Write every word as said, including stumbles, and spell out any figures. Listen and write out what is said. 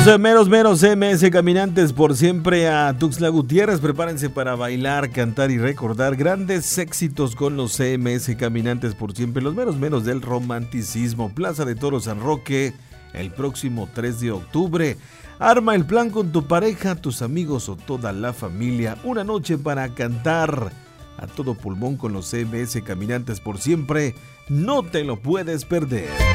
Los eh, meros meros M S Caminantes por siempre a Tuxtla Gutiérrez. Prepárense para bailar, cantar y recordar grandes éxitos con los M S Caminantes por siempre. Los meros meros del romanticismo. Plaza de Toros San Roque el próximo tres de octubre. Arma el plan con tu pareja, tus amigos o toda la familia. Una noche para cantar a todo pulmón con los M S Caminantes por siempre. No te lo puedes perder.